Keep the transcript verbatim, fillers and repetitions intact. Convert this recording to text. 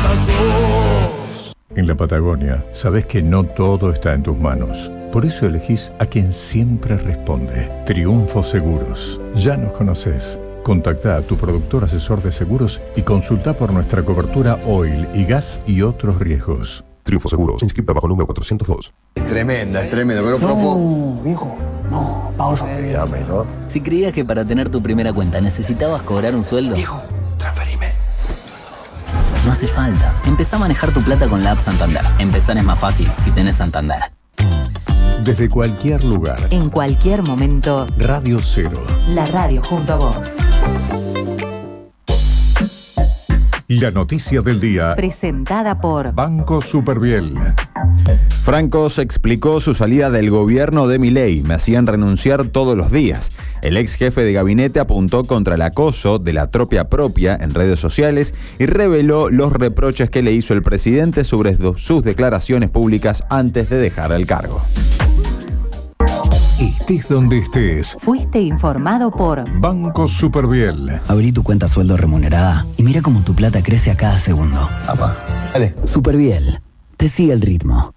las dos. En la Patagonia, sabes que no todo está en tus manos. Por eso elegís a quien siempre responde. Triunfo Seguros. Ya nos conocés. Contactá a tu productor asesor de seguros y consultá por nuestra cobertura oil y gas y otros riesgos. Triunfo Seguros, inscripta bajo el número cuatrocientos dos. Es tremenda, es tremenda, pero propo... No, viejo, no, pausa. Ya menor. Si creías que para tener tu primera cuenta necesitabas cobrar un sueldo, Viejo, transferime. no hace falta. Empezá a manejar tu plata con la app Santander. Empezar es más fácil si tenés Santander. Desde cualquier lugar. En cualquier momento. Radio Cero. La radio junto a vos. La noticia del día. Presentada por Banco Superviel. Francos explicó su salida del gobierno de Milei. Me hacían renunciar todos los días. El ex jefe de gabinete apuntó contra el acoso de la tropia propia en redes sociales y reveló los reproches que le hizo el presidente sobre sus declaraciones públicas antes de dejar el cargo. Estés donde estés. Fuiste informado por Banco Superviel. Abrí tu cuenta sueldo remunerada y mira cómo tu plata crece a cada segundo. Apa, dale. Superviel. Te sigue el ritmo.